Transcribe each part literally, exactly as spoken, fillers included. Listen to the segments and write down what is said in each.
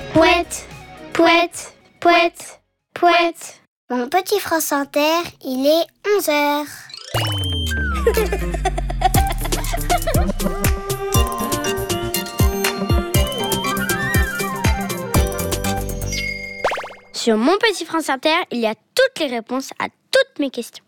Pouette, pouette, pouette, pouette. Mon petit France Inter, il est onze heures. Sur Mon Petit France Inter, il y a toutes les réponses à toutes mes questions.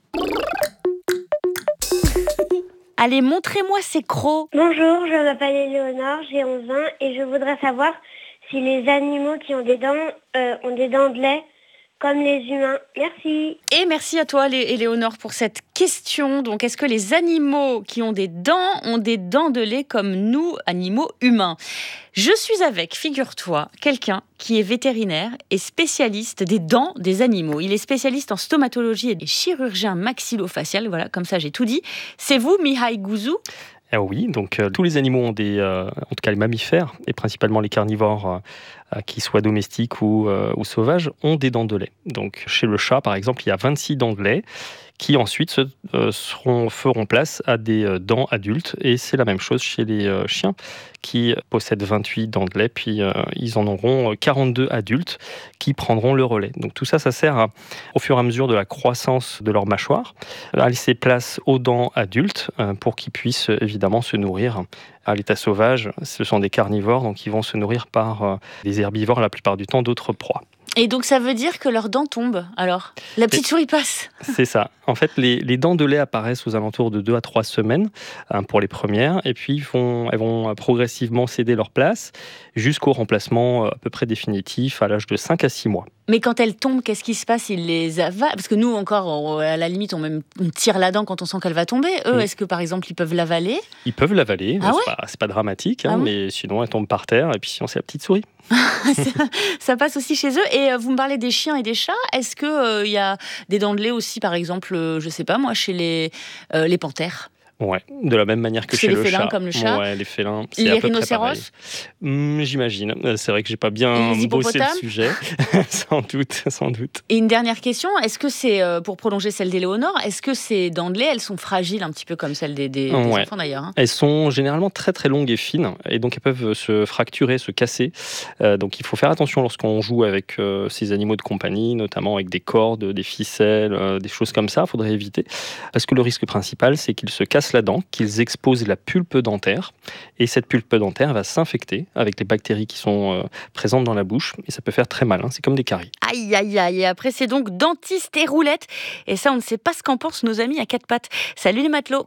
Allez, montrez-moi ces crocs. Bonjour, je m'appelle Éléonore, j'ai onze ans et je voudrais savoir si les animaux qui ont des dents euh, ont des dents de lait comme les humains. Merci. Et merci à toi, Lé- Éléonore, pour cette question. Donc, est-ce que les animaux qui ont des dents ont des dents de lait comme nous, animaux humains ? Je suis avec, figure-toi, quelqu'un qui est vétérinaire et spécialiste des dents des animaux. Il est spécialiste en stomatologie et chirurgien maxillofacial. Voilà, comme ça, j'ai tout dit. C'est vous, Mihai Gouzou ? Ah oui, donc euh, tous les animaux ont des, euh, en tout cas les mammifères, et principalement les carnivores, euh, qu'ils soient domestiques ou, euh, ou sauvages, ont des dents de lait. Donc chez le chat, par exemple, il y a vingt-six dents de lait qui ensuite se, euh, seront, feront place à des euh, dents adultes. Et c'est la même chose chez les euh, chiens qui possèdent vingt-huit dents de lait, puis euh, ils en auront quarante-deux adultes qui prendront le relais. Donc tout ça, ça sert à, au fur et à mesure de la croissance de leur mâchoire, à laisser place aux dents adultes euh, pour qu'ils puissent évidemment se nourrir. À l'état sauvage, ce sont des carnivores, donc ils vont se nourrir par euh, des herbivores, la plupart du temps d'autres proies. Et donc, ça veut dire que leurs dents tombent, alors ? La petite souris passe. C'est ça. En fait, les, les dents de lait apparaissent aux alentours de deux à trois semaines hein, pour les premières, et puis ils vont, elles vont progressivement céder leur place jusqu'au remplacement à peu près définitif à l'âge de cinq à six mois. Mais quand elles tombent, qu'est-ce qui se passe ? Ils les avalent ? Parce que nous, encore, on- à la limite, on même on tire la dent quand on sent qu'elle va tomber. Eux, Oui. est-ce que, par exemple, ils peuvent l'avaler ? Ils peuvent l'avaler, Ah c'est, ouais pas, c'est pas dramatique, hein, Ah bon mais sinon elles tombent par terre, et puis sinon c'est la petite souris. ça, ça passe aussi chez eux. Et euh, vous me parlez des chiens et des chats. Est-ce qu'il euh, y a des dents de lait aussi, par exemple, euh, je sais pas moi, chez les, euh, les panthères ? Ouais, de la même manière que Chez chez les le félins chat. comme le chat. Ouais, les félins, c'est Les à peu près rhinocéros pareil. Hum, j'imagine. Euh, C'est vrai que j'ai pas Et bien les bossé le hippopotames sujet. sans doute, sans doute. Et une dernière question, est-ce que c'est, euh, pour prolonger celle d'Éléonore, est-ce que ces dents de lait, elles sont fragiles un petit peu comme celles des, des, des Ouais. enfants d'ailleurs hein ? Elles sont généralement très très longues et fines, et donc elles peuvent se fracturer, se casser. Euh, donc il faut faire attention lorsqu'on joue avec euh, ces animaux de compagnie, notamment avec des cordes, des ficelles, euh, des choses comme ça. Il faudrait éviter, parce que le risque principal, c'est qu'ils se cassent la dent, qu'ils exposent la pulpe dentaire, et cette pulpe dentaire va s'infecter avec les bactéries qui sont euh, présentes dans la bouche, et ça peut faire très mal. Hein. C'est comme des caries. Aïe, aïe, aïe. Et après, c'est donc dentiste et roulette. Et ça, on ne sait pas ce qu'en pensent nos amis à quatre pattes. Salut les matelots.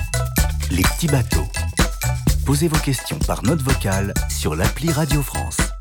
Les petits bateaux. Posez vos questions par note vocale sur l'appli Radio France.